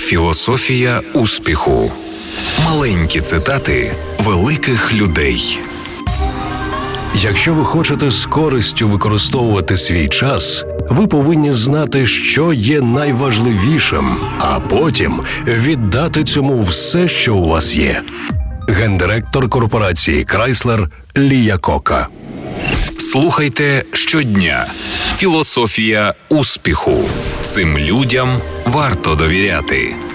Філософія успіху. Маленькі цитати великих людей. Якщо ви хочете з користю використовувати свій час, ви повинні знати, що є найважливішим, а потім віддати цьому все, що у вас є. Гендиректор корпорації Chrysler Лі Якока. Слухайте щодня. Філософія успіху. Цим людям варто довіряти.